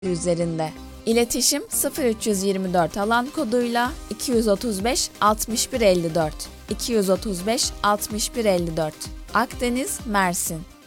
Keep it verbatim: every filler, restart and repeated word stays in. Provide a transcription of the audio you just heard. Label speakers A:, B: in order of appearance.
A: üzerinde. İletişim sıfır üç yüz yirmi dört alan koduyla iki yüz otuz beş altmış bir elli dört iki yüz otuz beş altmış bir elli dört Akdeniz, Mersin.